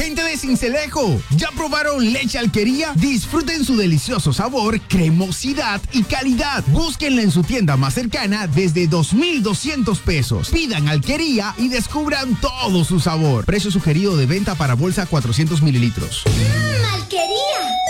Gente de Sincelejo, ¿ya probaron leche Alquería? Disfruten su delicioso sabor, cremosidad y calidad. Búsquenla en su tienda más cercana desde 2,200 pesos. Pidan Alquería y descubran todo su sabor. Precio sugerido de venta para bolsa 400 mililitros. ¡Alquería!